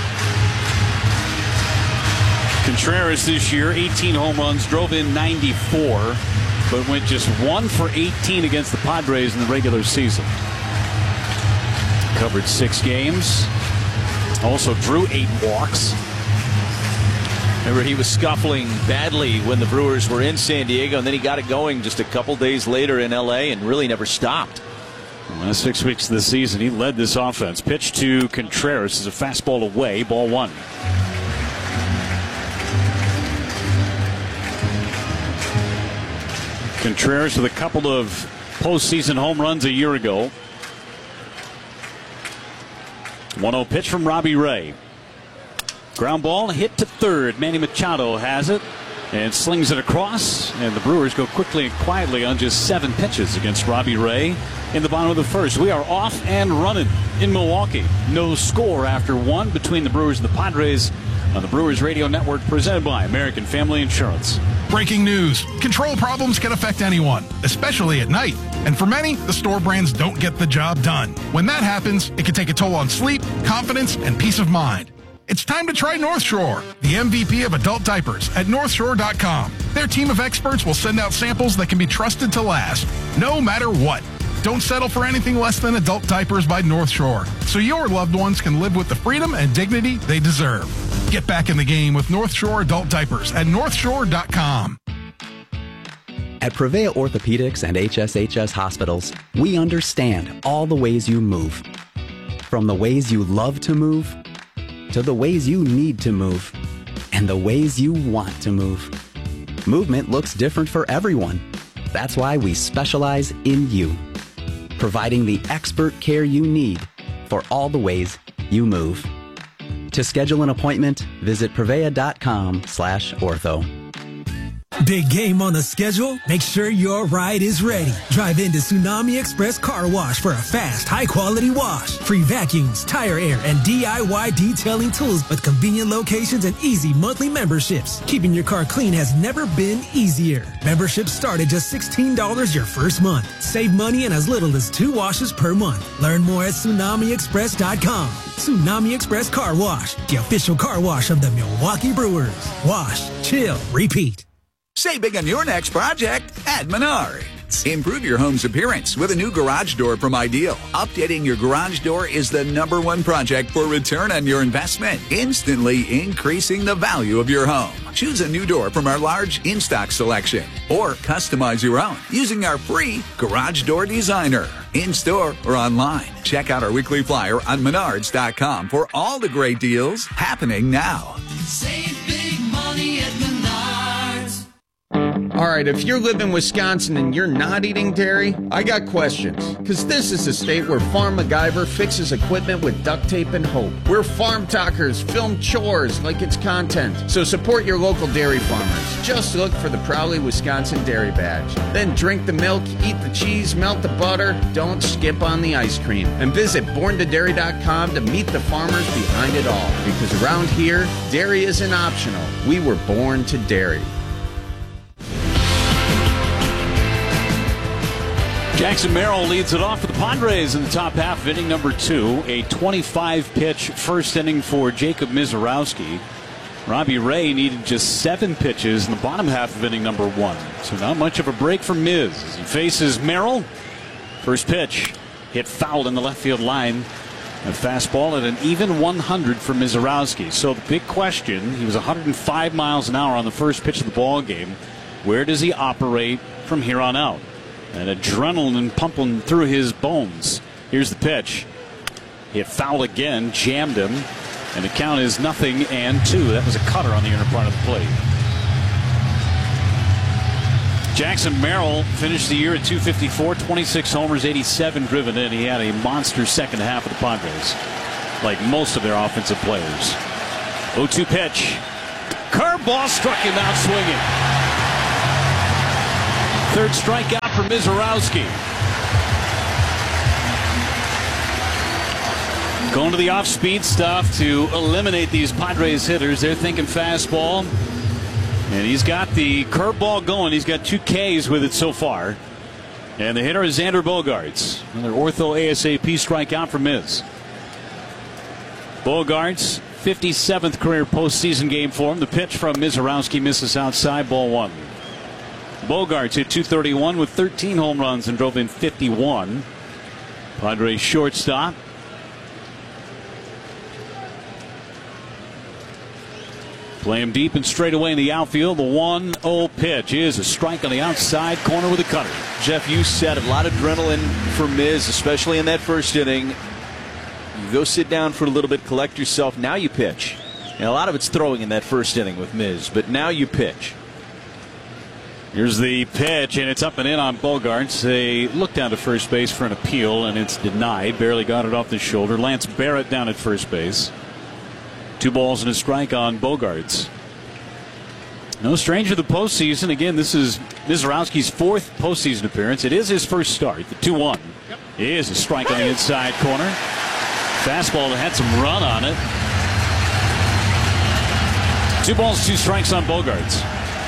Contreras this year, eighteen home runs, drove in ninety-four, but went just one for eighteen against the Padres in the regular season. Covered six games. Also drew eight walks. Remember, he was scuffling badly when the Brewers were in San Diego, and then he got it going just a couple days later in L A and really never stopped. The last six weeks of the season, he led this offense. Pitch to Contreras is a fastball away, ball one. Contreras with a couple of postseason home runs a year ago. one oh pitch from Robbie Ray. Ground ball hit to third. Manny Machado has it and slings it across. And the Brewers go quickly and quietly on just seven pitches against Robbie Ray in the bottom of the first. We are off and running in Milwaukee. No score after one between the Brewers and the Padres on the Brewers Radio Network, presented by American Family Insurance. Breaking news. Control problems can affect anyone, especially at night. And for many, the store brands don't get the job done. When that happens, it can take a toll on sleep, confidence, and peace of mind. It's time to try North Shore, the M V P of adult diapers at north shore dot com. Their team of experts will send out samples that can be trusted to last, no matter what. Don't settle for anything less than adult diapers by North Shore, so your loved ones can live with the freedom and dignity they deserve. Get back in the game with North Shore adult diapers at north shore dot com. At Prevea Orthopedics and H S H S Hospitals, we understand all the ways you move. From the ways you love to move, to the ways you need to move, and the ways you want to move. Movement looks different for everyone. That's why we specialize in you, providing the expert care you need for all the ways you move. To schedule an appointment, visit prevea dot com slash ortho. Big game on the schedule? Make sure your ride is ready. Drive into Tsunami Express Car Wash for a fast, high-quality wash. Free vacuums, tire air, and D I Y detailing tools with convenient locations and easy monthly memberships. Keeping your car clean has never been easier. Memberships start at just sixteen dollars your first month. Save money in as little as two washes per month. Learn more at tsunami express dot com. Tsunami Express Car Wash, the official car wash of the Milwaukee Brewers. Wash, chill, repeat. Save big on your next project at Menards. Improve your home's appearance with a new garage door from Ideal. Updating your garage door is the number one project for return on your investment, instantly increasing the value of your home. Choose a new door from our large in-stock selection or customize your own using our free Garage Door Designer. In-store or online. Check out our weekly flyer on menards dot com for all the great deals happening now. Save big money at Menards. All right, if you live in Wisconsin and you're not eating dairy, I got questions. Because this is a state where Farm MacGyver fixes equipment with duct tape and hope. Where Farm Talkers film chores like it's content. So support your local dairy farmers. Just look for the Proudly Wisconsin Dairy Badge. Then drink the milk, eat the cheese, melt the butter. Don't skip on the ice cream. And visit born to dairy dot com to meet the farmers behind it all. Because around here, dairy isn't optional. We were born to dairy. Jackson Merrill leads it off for the Padres in the top half of inning number two. A twenty-five pitch first inning for Jacob Mizorowski. Robbie Ray needed just seven pitches in the bottom half of inning number one. So not much of a break for Miz as he faces Merrill. First pitch hit foul in the left field line. A fastball at an even one hundred for Mizorowski. So the big question, he was one hundred five miles an hour on the first pitch of the ball game. Where does he operate from here on out? And adrenaline pumping through his bones. Here's the pitch. Hit foul again, jammed him, and the count is nothing and two. That was a cutter on the inner part of the plate. Jackson Merrill finished the year at two fifty-four, twenty-six homers, eighty-seven driven in. He had a monster second half of the Padres, like most of their offensive players. oh two pitch. Curveball struck him out swinging. Third strikeout for Mizorowski. Going to the off-speed stuff to eliminate these Padres hitters. They're thinking fastball. And he's got the curveball going. He's got two Ks with it so far. And the hitter is Xander Bogaerts. Another ortho ASAP strikeout for Miz. Bogaerts, fifty-seventh career postseason game for him. The pitch from Mizorowski misses outside, ball one. Bogaerts hit two thirty-one with thirteen home runs and drove in fifty-one. Padres shortstop. Play him deep and straight away in the outfield. The one oh pitch is a strike on the outside corner with a cutter. Jeff, you said a lot of adrenaline for Miz, especially in that first inning. You go sit down for a little bit, collect yourself. Now you pitch. And a lot of it's throwing in that first inning with Miz, but now you pitch. Here's the pitch, and it's up and in on Bogaerts. They look down to first base for an appeal, and it's denied. Barely got it off the shoulder. Lance Barrett down at first base. Two balls and a strike on Bogaerts. No stranger to the postseason. Again, this is Mizorowski's fourth postseason appearance. It is his first start. The two one is a strike on the inside corner. Fastball that had some run on it. Two balls, two strikes on Bogaerts.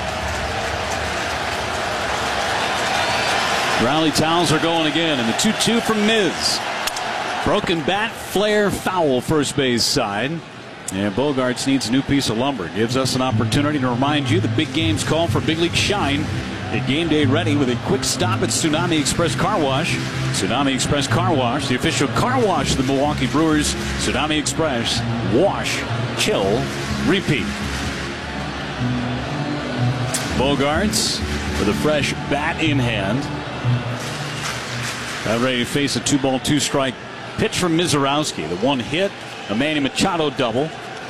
Rally towels are going again, and the two two from Miz. Broken bat, flare, foul, first base side. And Bogaerts needs a new piece of lumber. Gives us an opportunity to remind you the big games call for big league shine. Get game day ready with a quick stop at Tsunami Express Car Wash. Tsunami Express Car Wash, the official car wash of the Milwaukee Brewers. Tsunami Express, wash, chill, repeat. Bogaerts with a fresh bat in hand. About ready to face a two ball, two strike pitch from Mizorowski. The one hit, a Manny Machado double.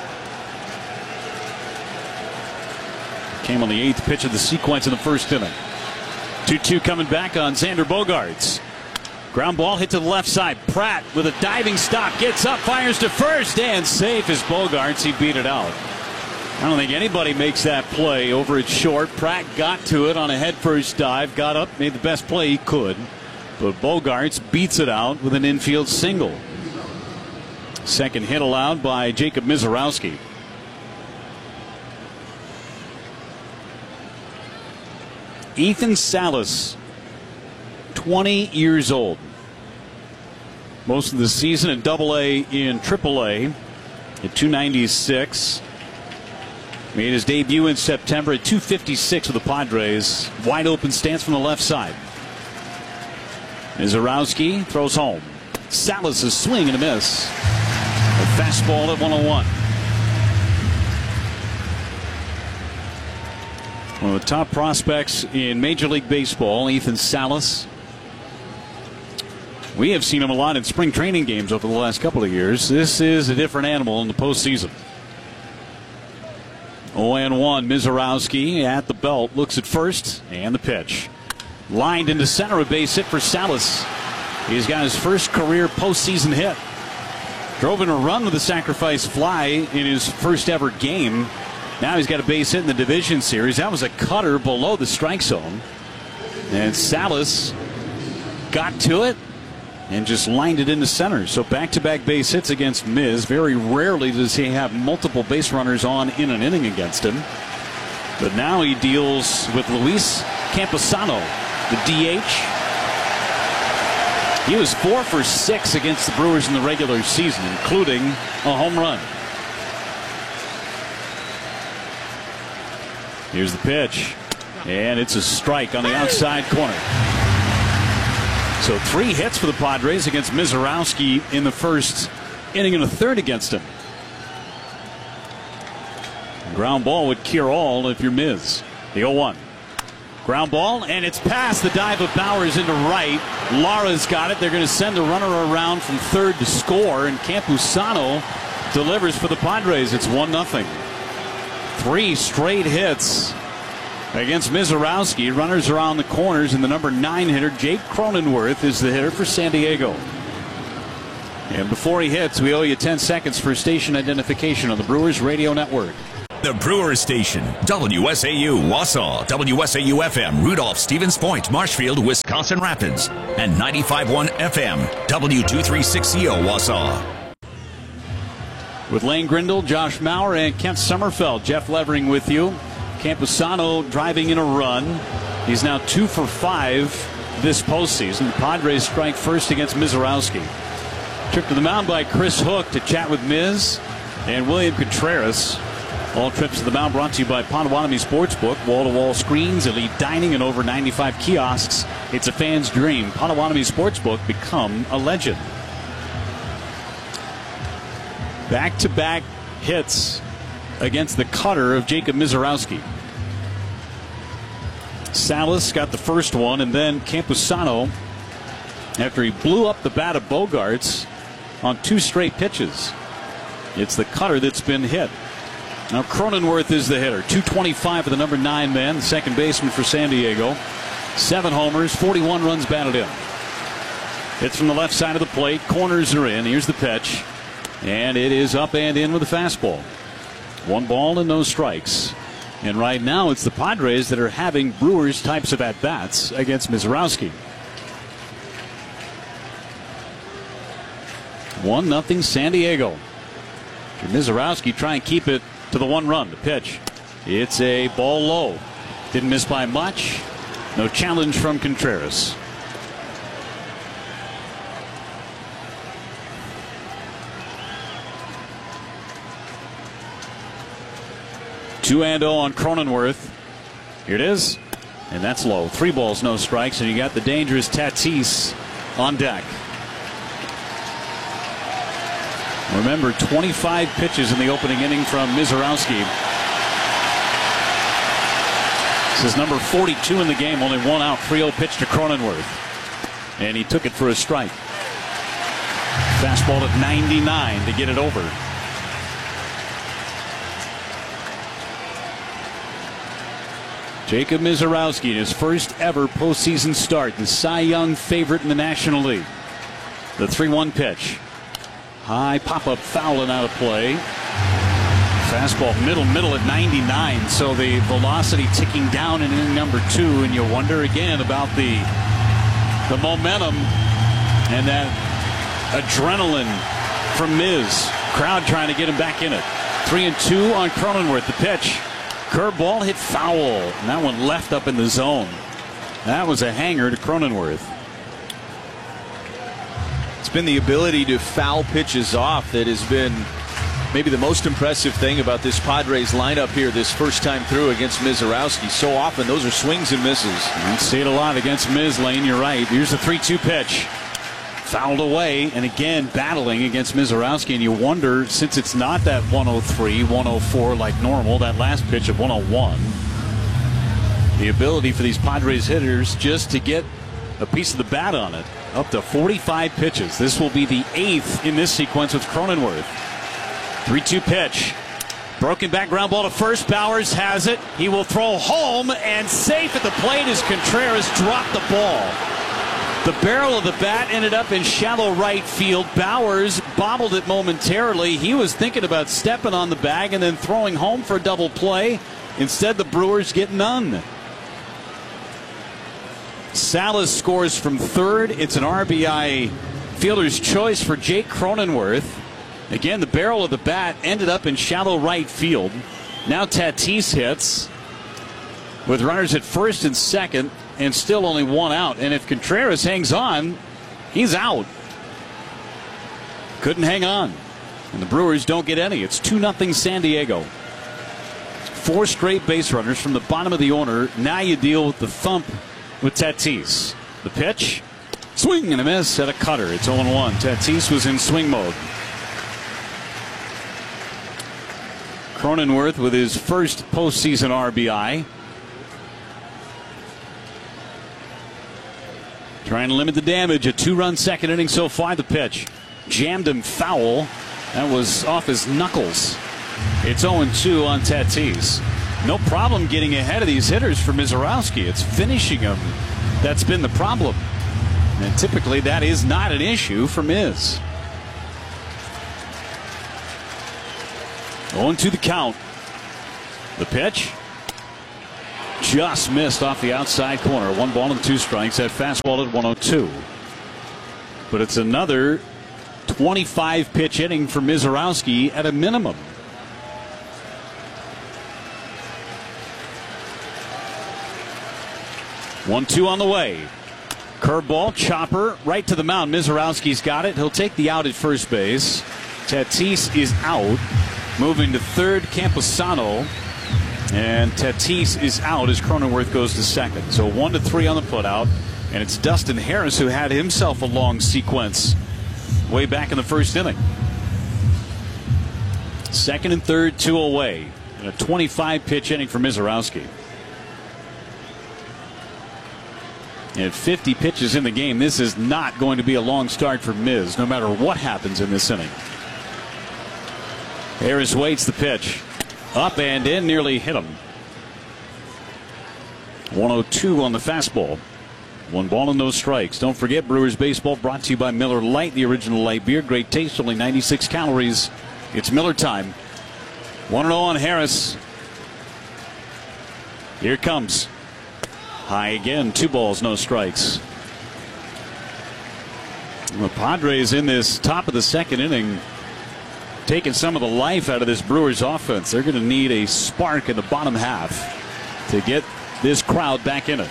Came on the eighth pitch of the sequence in the first inning. two two coming back on Xander Bogaerts. Ground ball hit to the left side. Pratt with a diving stop. Gets up, fires to first, and safe is Bogaerts. He beat it out. I don't think anybody makes that play over at short. Pratt got to it on a headfirst dive. Got up, made the best play he could. But Bogaerts beats it out with an infield single. Second hit allowed by Jacob Mizorowski. Ethan Salas, twenty years old. Most of the season in Double A in Triple A at two ninety-six. Made his debut in September at two fifty-six with the Padres. Wide open stance from the left side. Mizorowski throws home. Salas' a swing and a miss. A fastball at one oh one. One of the top prospects in Major League Baseball, Ethan Salas. We have seen him a lot in spring training games over the last couple of years. This is a different animal in the postseason. oh and one. Mizorowski at the belt. Looks at first, and the pitch. Lined into center, a base hit for Salas. He's got his first career postseason hit. Drove in a run with a sacrifice fly in his first ever game. Now he's got a base hit in the division series. That was a cutter below the strike zone. And Salas got to it and just lined it into center. So back-to-back base hits against Miz. Very rarely does he have multiple base runners on in an inning against him. But now he deals with Luis Camposano, the D H. He was four for six against the Brewers in the regular season, including a home run. Here's the pitch, and it's a strike on the outside corner. So three hits for the Padres against Mizorowski in the first inning and a third against him. Ground ball would cure all if you're Miz. The oh one. Ground ball, and it's past the dive of Bowers into right. Lara's got it. They're going to send the runner around from third to score, and Campusano delivers for the Padres. It's one nothing. Three straight hits against Mizorowski. Runners around the corners, and the number nine hitter, Jake Cronenworth, is the hitter for San Diego. And before he hits, we owe you ten seconds for station identification on the Brewers Radio Network. The Brewers Station, W S A U Wausau, W S A U F M Rudolph Stevens Point, Marshfield, Wisconsin Rapids, and ninety-five point one F M, W two thirty-six C O Wausau. with Lane Grindle, Josh Maurer, and Kent Sommerfeld. Jeff Levering with you. Campusano driving in a run. He's now two for five this postseason. The Padres strike first against Mizorowski. Trip to the mound by Chris Hook to chat with Miz and William Contreras. All trips to the mound brought to you by Potawatomi Sportsbook. Wall-to-wall screens, elite dining, and over ninety-five kiosks. It's a fan's dream. Potawatomi Sportsbook, become a legend. Back-to-back hits against the cutter of Jacob Mizorowski. Salas got the first one, and then Campusano, after he blew up the bat of Bogarts on two straight pitches. It's the cutter that's been hit. Now Cronenworth is the hitter. two twenty-five for the number nine man, the second baseman for San Diego. Seven homers, forty-one runs batted in. It's from the left side of the plate. Corners are in. Here's the pitch. And it is up and in with a fastball. One ball and no strikes. And right now it's the Padres that are having Brewers types of at-bats against Mizorowski. One nothing San Diego. Mizorowski try and keep it to the one run. The pitch. It's a ball low. Didn't miss by much. No challenge from Contreras. two and oh on Cronenworth. Here it is. And that's low. Three balls, no strikes. And you got the dangerous Tatis on deck. Remember, twenty-five pitches in the opening inning from Mizorowski. This is number forty-two in the game. Only one out. three oh pitch to Cronenworth. And he took it for a strike. Fastball at ninety-nine to get it over. Jacob Mizorowski in his first ever postseason start. The Cy Young favorite in the National League. The three one pitch. High pop-up foul and out of play. Fastball middle, middle at ninety-nine. So the velocity ticking down in inning number two. And you wonder again about the, the momentum and that adrenaline from Miz. Crowd trying to get him back in it. Three and two on Cronenworth. The pitch. Curveball hit foul. And that one left up in the zone. That was a hanger to Cronenworth. It's been the ability to foul pitches off that has been maybe the most impressive thing about this Padres lineup here this first time through against Mizorowski. So often those are swings and misses. You see it a lot against Miz Lane. You're right. Here's the three two pitch. Fouled away, and again battling against Mizorowski. And you wonder, since it's not that one oh three, one oh four like normal, that last pitch of one oh one, the ability for these Padres hitters just to get a piece of the bat on it. Up to forty-five pitches. This will be the eighth in this sequence with Cronenworth. three two pitch. Broken back ground ball to first. Bowers has it. He will throw home, and safe at the plate as Contreras dropped the ball. The barrel of the bat ended up in shallow right field. Bowers bobbled it momentarily. He was thinking about stepping on the bag and then throwing home for a double play. Instead, the Brewers get none. Salas scores from third. It's an R B I fielder's choice for Jake Cronenworth. Again, the barrel of the bat ended up in shallow right field. Now Tatis hits with runners at first and second, and still only one out. And if Contreras hangs on, he's out. Couldn't hang on. And the Brewers don't get any. It's two nothing San Diego. Four straight base runners from the bottom of the order. Now you deal with the thump with Tatis. The pitch. Swing and a miss at a cutter. It's oh one. Tatis was in swing mode. Cronenworth with his first postseason R B I. Trying to limit the damage. A two-run second inning so far. The pitch. Jammed him foul. That was off his knuckles. It's oh two on Tatis. No problem getting ahead of these hitters for Mizorowski. It's finishing them that's been the problem. And typically that is not an issue for Miz. oh two the count. The pitch. Just missed off the outside corner. One ball and two strikes. That fastball at one oh two. But it's another twenty-five pitch inning for Mizorowski at a minimum. one two on the way. Curveball, chopper, right to the mound. Mizorowski's got it. He'll take the out at first base. Tatis is out. Moving to third, Camposano. And Tatis is out as Cronenworth goes to second. So one to three on the putout. And it's Dustin Harris who had himself a long sequence way back in the first inning. Second and third, two away. And a twenty-five pitch inning for Mizorowski. And fifty pitches in the game. This is not going to be a long start for Miz, no matter what happens in this inning. Harris waits the pitch. Up and in, nearly hit him. one oh two on the fastball. One ball and no strikes. Don't forget, Brewers baseball brought to you by Miller Lite, the original light beer. Great taste, only ninety-six calories. It's Miller time. one oh on Harris. Here it comes. High again. Two balls, no strikes. The Padres in this top of the second inning taking some of the life out of this Brewers offense. They're going to need a spark in the bottom half to get this crowd back in it.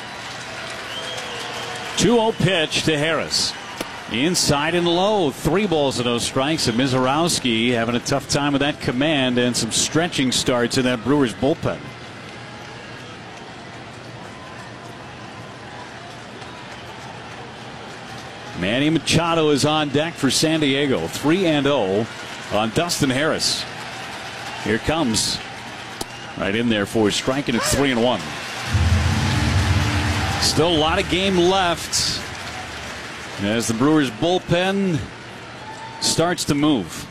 two oh pitch to Harris. Inside and low. Three balls and no strikes. And Mizorowski having a tough time with that command and some stretching starts in that Brewers bullpen. Manny Machado is on deck for San Diego. three and oh on Dustin Harris. Here comes. Right in there for striking at three and one. Still a lot of game left as the Brewers bullpen starts to move.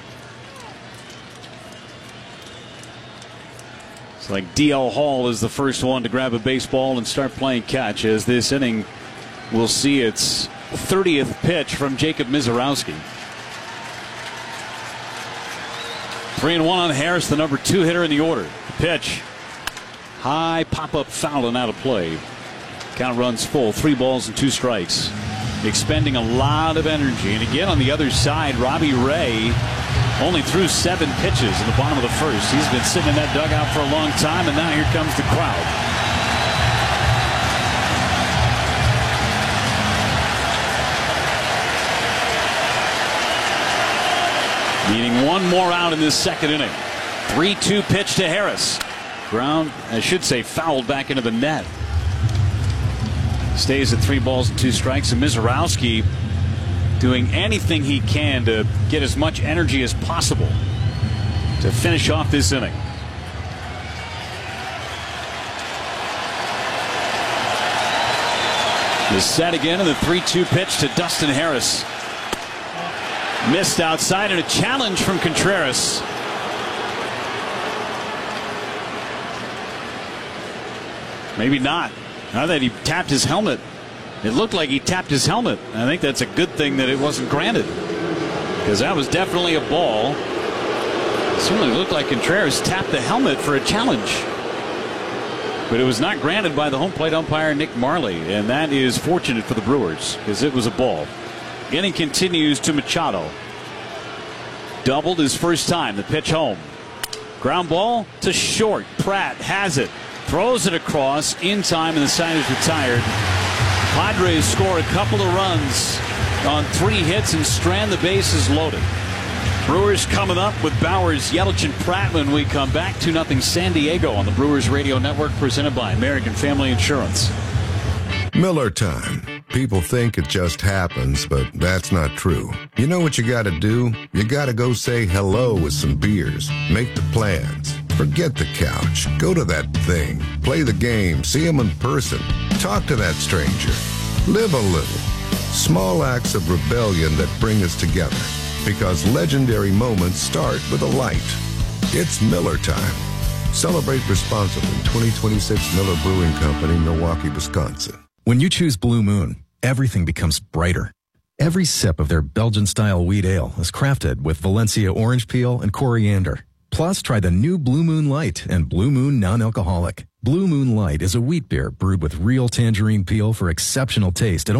It's like D L Hall is the first one to grab a baseball and start playing catch, as this inning will see its thirtieth pitch from Jacob Mizorowski. Three and one on Harris, the number two hitter in the order. Pitch. High pop-up foul and out of play. Count runs full. Three balls and two strikes. Expending a lot of energy. And again on the other side, Robbie Ray only threw seven pitches in the bottom of the first. He's been sitting in that dugout for a long time, and now here comes the crowd. Needing one more out in this second inning. three two pitch to Harris. Ground, I should say, fouled back into the net. Stays at three balls and two strikes. And Mizorowski doing anything he can to get as much energy as possible to finish off this inning. The set again, and the three two pitch to Dustin Harris. Missed outside, and a challenge from Contreras. Maybe not. Now that he tapped his helmet. It looked like he tapped his helmet. I think that's a good thing that it wasn't granted, because that was definitely a ball. It certainly looked like Contreras tapped the helmet for a challenge. But it was not granted by the home plate umpire, Nick Marley, and that is fortunate for the Brewers, because it was a ball. Inning continues to Machado. Doubled his first time. The pitch home. Ground ball to short. Pratt has it. Throws it across in time, and the side is retired. Padres score a couple of runs on three hits and strand the bases loaded. Brewers coming up with Bowers, Yelich, and Pratt when we come back. two nothing San Diego on the Brewers Radio Network, presented by American Family Insurance. Miller time. People think it just happens, but that's not true. You know what you gotta do? You gotta go say hello with some beers. Make the plans. Forget the couch. Go to that thing. Play the game. See them in person. Talk to that stranger. Live a little. Small acts of rebellion that bring us together. Because legendary moments start with a light. It's Miller time. Celebrate responsibly. twenty twenty-six Miller Brewing Company, Milwaukee, Wisconsin. When you choose Blue Moon, everything becomes brighter. Every sip of their Belgian-style wheat ale is crafted with Valencia orange peel and coriander. Plus, try the new Blue Moon Light and Blue Moon Non-Alcoholic. Blue Moon Light is a wheat beer brewed with real tangerine peel for exceptional taste at